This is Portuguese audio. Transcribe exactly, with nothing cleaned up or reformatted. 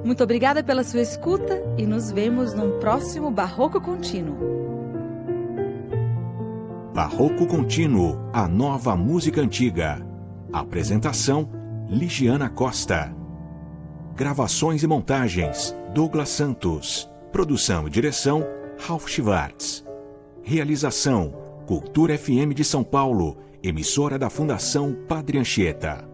Muito obrigada pela sua escuta e nos vemos num próximo Barroco Contínuo. Barroco Contínuo, a nova música antiga. Apresentação, Ligiana Costa. Gravações e montagens, Douglas Santos. Produção e direção, Ralph Schwartz. Realização, Cultura F M de São Paulo, emissora da Fundação Padre Anchieta.